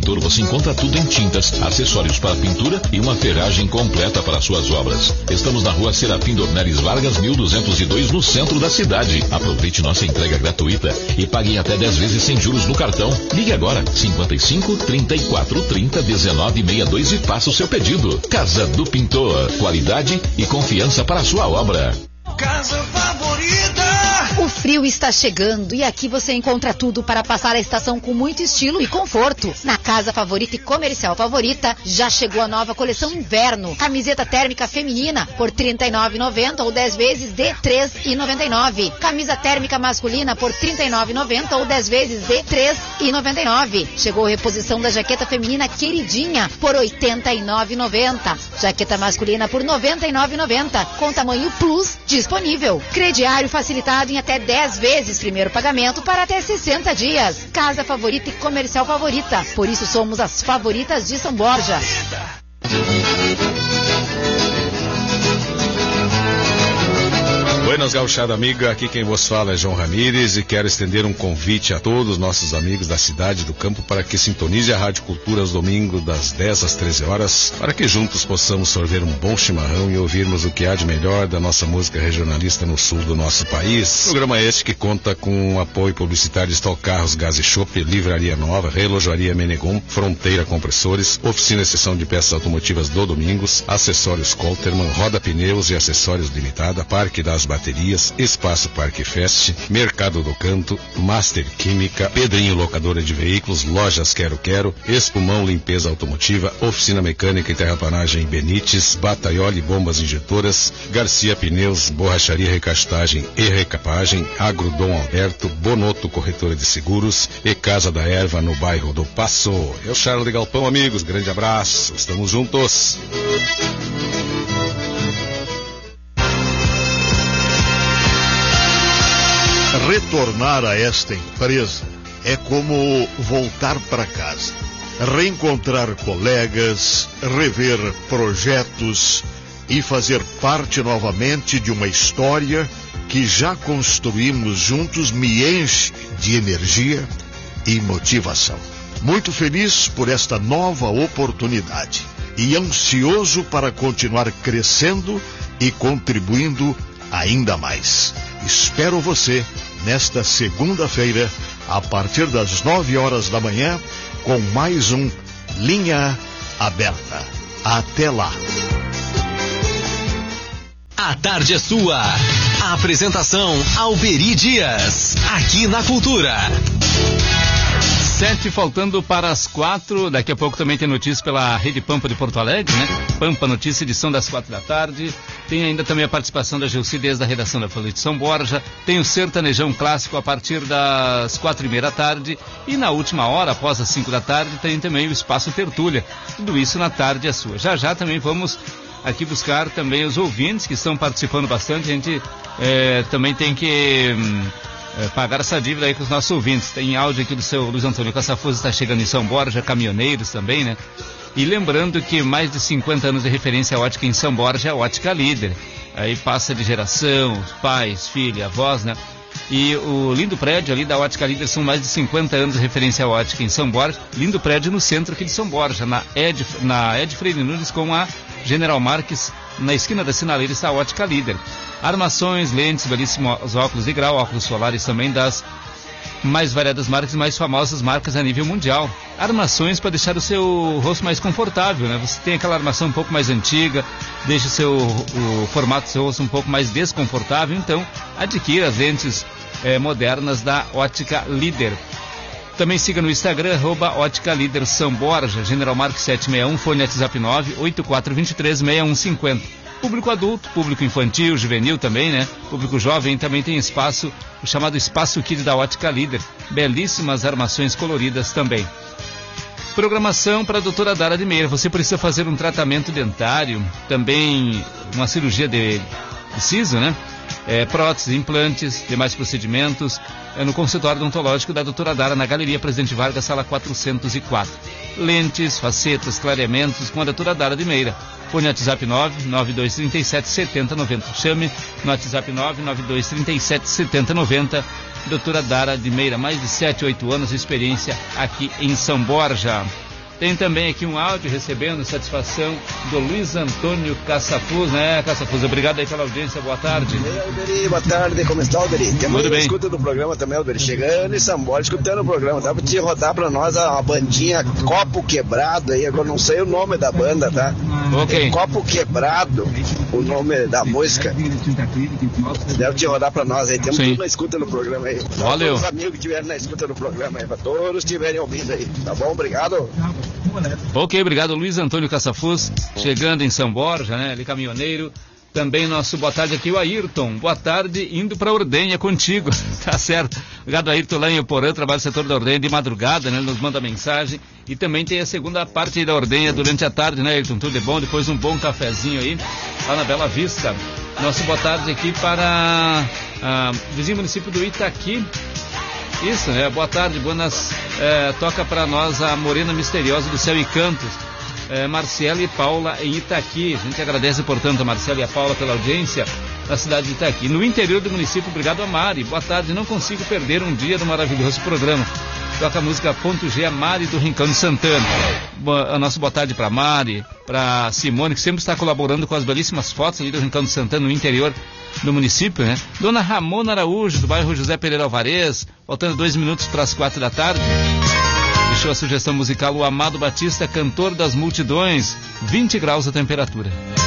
Pintor você encontra tudo em tintas, acessórios para pintura e uma ferragem completa para suas obras. Estamos na rua Serafim Dornelles Vargas, 1202, no centro da cidade. Aproveite nossa entrega gratuita e pague em até 10 vezes sem juros no cartão. Ligue agora, 55 34 30 19 62 e faça o seu pedido. Casa do Pintor, qualidade e confiança para a sua obra. Casa Favorita. O frio está chegando e aqui você encontra tudo para passar a estação com muito estilo e conforto. Na Casa Favorita e Comercial Favorita já chegou a nova coleção Inverno. Camiseta térmica feminina por R$ 39,90 ou 10 vezes de R$ 3,99. Camisa térmica masculina por R$ 39,90 ou 10 vezes de R$ 3,99. Chegou a reposição da jaqueta feminina Queridinha por R$ 89,90. Jaqueta masculina por R$ 99,90 com tamanho Plus disponível. Crediário facilitado em até 10 vezes, primeiro pagamento para até 60 dias. Casa Favorita e Comercial Favorita. Por isso somos as favoritas de São Borja. Buenas, gauchada amiga, aqui quem vos fala é João Ramírez e quero estender um convite a todos os nossos amigos da cidade do campo para que sintonize a Rádio Cultura aos domingos das 10 às 13 horas, para que juntos possamos sorver um bom chimarrão e ouvirmos o que há de melhor da nossa música regionalista no sul do nosso país. Programa este que conta com o apoio publicitário de Stock Carros, Gás e Chopp, Livraria Nova, Relojoaria Menegon, Fronteira Compressores, Oficina e Seção de Peças Automotivas do Domingos, Acessórios Colterman, Roda Pneus e Acessórios Limitada, Parque das Baterias, Espaço Parque Fest, Mercado do Canto, Master Química, Pedrinho Locadora de Veículos, Lojas Quero Quero, Espumão Limpeza Automotiva, Oficina Mecânica e Terraplanagem Benites, Bataioli Bombas Injetoras, Garcia Pneus, Borracharia Recastagem e Recapagem, Agrodom Alberto, Bonoto Corretora de Seguros e Casa da Erva no bairro do Passo. Eu, Charles Galpão, amigos, grande abraço, estamos juntos. Retornar a esta empresa é como voltar para casa, reencontrar colegas, rever projetos e fazer parte novamente de uma história que já construímos juntos me enche de energia e motivação. Muito feliz por esta nova oportunidade e ansioso para continuar crescendo e contribuindo ainda mais. Espero você nesta segunda-feira, a partir das 9 horas da manhã, com mais um Linha Aberta. Até lá. A tarde é sua. A apresentação Alberi Dias, aqui na Cultura. 7 faltando para as 4, daqui a pouco também tem notícia pela Rede Pampa de Porto Alegre, né? Pampa Notícia, edição das 4 da tarde. Tem ainda também a participação da Gelsi desde a redação da Folha de São Borja. Tem o Sertanejão Clássico a partir das 4:30 da tarde. E na última hora, após as 5 da tarde, tem também o Espaço Tertúlia. Tudo isso na tarde é sua. Já já também vamos aqui buscar também os ouvintes que estão participando bastante. A gente também tem que pagar essa dívida aí com os nossos ouvintes. Tem áudio aqui do seu Luiz Antônio Caçafuso, está chegando em São Borja, caminhoneiros também, né? E lembrando que mais de 50 anos de referência ótica em São Borja é a Ótica Líder. Aí passa de geração, pais, filhos, avós, né? E o lindo prédio ali da Ótica Líder são mais de 50 anos de referência ótica em São Borja. Lindo prédio no centro aqui de São Borja, na Ed Freire Nunes com a General Marques. Na esquina da Sinaleira está a Ótica Líder. Armações, lentes, belíssimos óculos de grau, óculos solares também das mais variadas marcas e mais famosas marcas a nível mundial. Armações para deixar o seu rosto mais confortável, né? Você tem aquela armação um pouco mais antiga, deixa o formato do seu rosto um pouco mais desconfortável, então adquira as lentes modernas da Ótica Líder. Também siga no Instagram, @Ótica Líder São Borja, General Marques 761, fone WhatsApp 984236150. Público adulto, público infantil, juvenil também, né? Público jovem também tem espaço, o chamado Espaço Kids da Ótica Líder. Belíssimas armações coloridas também. Programação para a doutora Dara de Meira. Você precisa fazer um tratamento dentário, também uma cirurgia de siso, né? Próteses, implantes, demais procedimentos, no consultório odontológico da doutora Dara, na Galeria Presidente Vargas, sala 404. Lentes, facetas, clareamentos com a doutora Dara de Meira. Fone WhatsApp 992377090. Chame no WhatsApp 992377090. Doutora Dara de Meira, mais de 7, 8 anos de experiência aqui em São Borja. Tem também aqui um áudio recebendo satisfação do Luiz Antônio Caçafuz, né, Caçafuz? Obrigado aí pela audiência, boa tarde. Alberi, boa tarde, como está, Alberi? Temos Tudo bem. Escuta do programa também, Alberi, chegando em São Borja, escutando o programa, dá pra te rodar pra nós a bandinha Copo Quebrado aí, agora não sei o nome da banda, tá? Ok. Copo Quebrado, o nome da música. Deve te rodar pra nós aí, temos Sim. tudo na escuta do programa aí. Valeu. Todos os amigos que estiverem na escuta do programa aí, pra todos estiverem ouvindo aí, tá bom? Obrigado. Ok, obrigado, Luiz Antônio Caçafuz, chegando em São Borja, né, ali caminhoneiro. Também nosso boa tarde aqui, o Ayrton. Boa tarde, indo pra Ordenha contigo. Tá certo. Obrigado, Ayrton, lá em Oporã, trabalho no setor da Ordenha de madrugada, né? Ele nos manda mensagem. E também tem a segunda parte da Ordenha durante a tarde, né, Ayrton? Tudo de bom? Depois um bom cafezinho aí, lá na Bela Vista. Nosso boa tarde aqui para vizinho município do Itaqui. Isso, né? Boa tarde, buenas. Toca para nós a Morena Misteriosa do Céu e Cantos. Marcela e Paula em Itaqui. A gente agradece, portanto, a Marcela e a Paula pela audiência na cidade de Itaqui. No interior do município, obrigado a Mari. Boa tarde, não consigo perder um dia do maravilhoso programa. Toca a música Ponto G, a Mari do Rincão de Santana. A nossa boa tarde para Mari, para Simone, que sempre está colaborando com as belíssimas fotos ali do Rincão de Santana no interior do município, né? Dona Ramona Araújo, do bairro José Pereira Alvarez, faltando 2 minutos para as 4 da tarde. Deixou a sugestão musical o Amado Batista, Cantor das Multidões, 20 graus a temperatura.